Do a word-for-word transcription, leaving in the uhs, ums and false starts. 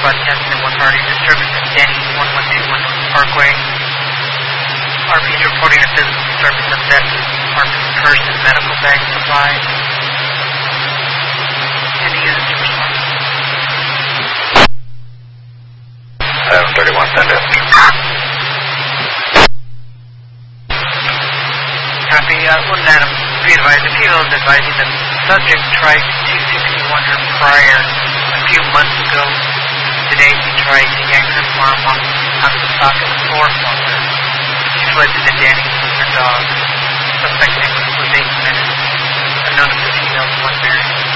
broadcasting the one party disturbance at Denny one one eight one Parkway. R P is reporting a physical disturbance of theft of Marcus purse and medical bag supplies. Any units to respond? seven thirty-one, send it. Copy. Uh, one Adam, be advised, the P O is advising that the subject tried two sixty-one her prior a few months ago. Today he tried to yank her farm off out of the socket floor from her. She fled to the Danny with her dog. Suspect name was Jose Jimenez. Unknown if the female is one married.